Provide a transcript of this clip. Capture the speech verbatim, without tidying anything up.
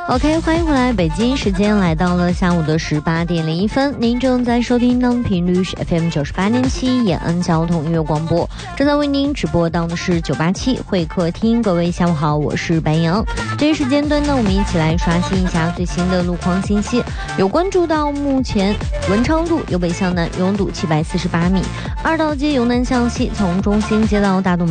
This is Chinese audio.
OK， 欢迎回来，北京时间来到了下午的十八点零一分，您正在收听的频率是 F M 九十八点七延安交通音乐广播，正在为您直播到的是九八七会客厅。各位下午好，我是白杨。这一时间段呢，我们一起来刷新一下最新的路况信息。有关注到目前文昌路由北向南拥堵七百四十八米，二道街由南向西，从中心街到大东